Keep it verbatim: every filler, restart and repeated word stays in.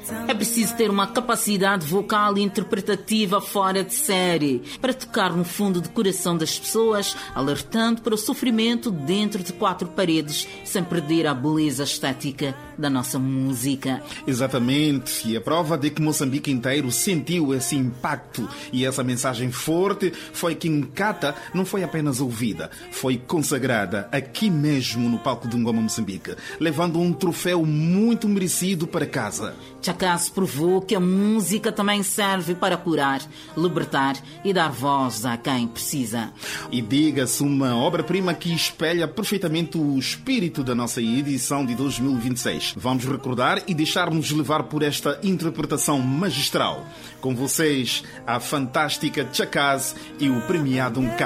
É preciso ter uma capacidade vocal e interpretativa fora de série para tocar no fundo do coração das pessoas, alertando para o sofrimento dentro de quatro paredes, sem perder a beleza estética da nossa música. Exatamente, e a prova de que Moçambique inteiro sentiu esse impacto e essa mensagem forte foi que Nkata não foi apenas ouvida, foi consagrada aqui mesmo no palco do Ngoma Moçambique, levando um troféu muito merecido para casa. Chakazi provou que a música também serve para curar, libertar e dar voz a quem precisa. E diga-se, uma obra-prima que espelha perfeitamente o espírito da nossa edição de dois mil e vinte e seis. Vamos recordar e deixar-nos levar por esta interpretação magistral. Com vocês, a fantástica Chakazi e o premiado Nkata.